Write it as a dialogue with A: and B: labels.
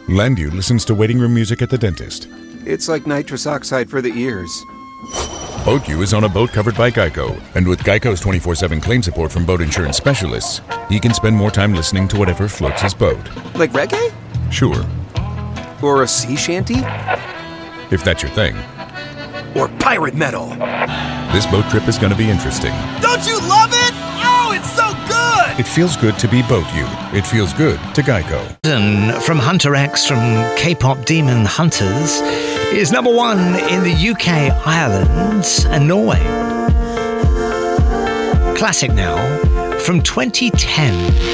A: Landu listens to waiting room music at the dentist.
B: It's like nitrous oxide for the ears.
A: BoatU is on a boat covered by Geico, and with Geico's 24/7 claim support from boat insurance specialists, he can spend more time listening to whatever floats his boat.
B: Like reggae?
A: Sure,
B: Or a sea shanty?
A: if that's your thing.
B: Or pirate metal?
A: This boat trip is going to be interesting.
B: Don't you love it? Oh, it's so good!
A: It feels good to be BoatU. It feels good to Geico.
C: From Hunter X from K-pop Demon Hunters is number 1 in the UK, Ireland and Norway. Classic now from 2010.